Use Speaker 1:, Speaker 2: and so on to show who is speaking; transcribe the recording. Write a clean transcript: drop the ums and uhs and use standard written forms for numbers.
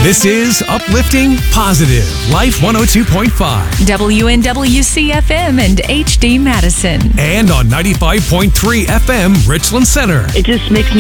Speaker 1: This is Uplifting Positive Life 102.5
Speaker 2: WNWC FM and HD Madison.
Speaker 1: and on 95.3 FM Richland Center.
Speaker 3: It just makes me